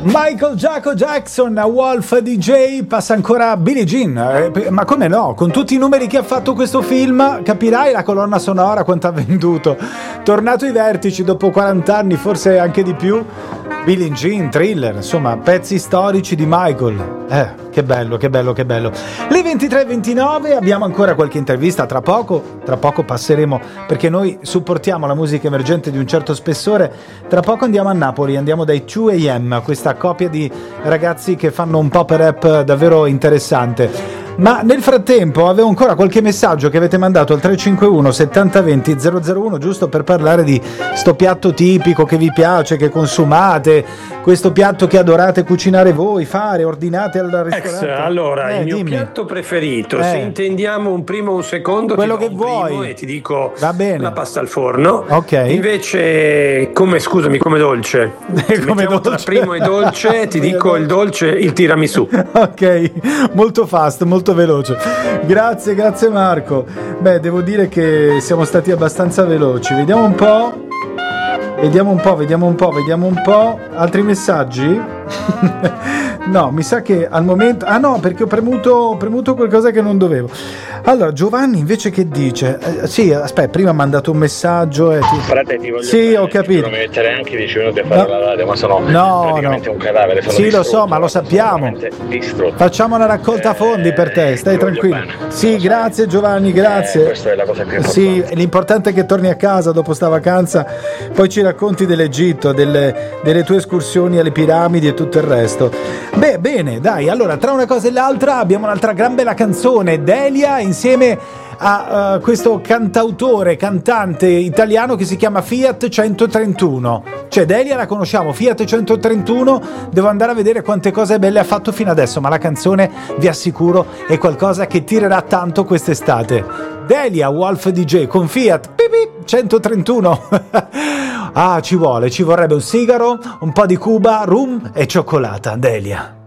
Michael Jackson, Wolf DJ, passa ancora Billie Jean, ma come no, con tutti i numeri che ha fatto questo film capirai la colonna sonora quanto ha venduto. Tornato ai vertici dopo 40 anni, forse anche di più, Billie Jean, Thriller, insomma pezzi storici di Michael. Che bello, che bello, che bello. Le 23:29, abbiamo ancora qualche intervista, tra poco passeremo, perché noi supportiamo la musica emergente di un certo spessore. Tra poco andiamo a Napoli, andiamo dai 2AM, questa coppia di ragazzi che fanno un pop rap davvero interessante. Ma nel frattempo avevo ancora qualche messaggio che avete mandato al 351 7020 001, giusto per parlare di sto piatto tipico che vi piace, che consumate, questo piatto che adorate cucinare voi, fare, ordinate al ristorante. Allora, il mio piatto preferito, se intendiamo un primo o un secondo, quello che vuoi, e ti dico va bene. La pasta al forno. Ok. Invece come dolce. Come dolce. Tra primo e dolce ti dico il dolce, il tiramisù. Ok, molto fast, molto veloce. Grazie Marco. Beh, devo dire che siamo stati abbastanza veloci. Vediamo un po'. Altri messaggi? No, mi sa che al momento... Ah no, perché ho premuto qualcosa che non dovevo. Allora, Giovanni invece che dice? Sì, aspetta, prima ha mandato un messaggio e Frate, ti voglio sì, bene, ho capito. Mi metterei anche 10 minuti a fare la radio, ma sono praticamente un cadavere. Sì, lo so, ma lo sappiamo. Facciamo una raccolta fondi per te, stai tranquillo. Sì, grazie Giovanni, grazie. Questa è la cosa più importante. Sì, l'importante è che torni a casa dopo sta vacanza, poi ci racconti dell'Egitto, delle tue escursioni alle piramidi e tutto il resto. Beh, bene, dai, allora tra una cosa e l'altra abbiamo un'altra gran bella canzone, Delia insieme a questo cantante italiano che si chiama Fiat 131. Cioè Delia la conosciamo, Fiat 131, devo andare a vedere quante cose belle ha fatto fino adesso, ma la canzone vi assicuro è qualcosa che tirerà tanto quest'estate. Delia, Wolf DJ con Fiat 131. Ah, ci vorrebbe un sigaro, un po' di Cuba, rum e cioccolata, Delia.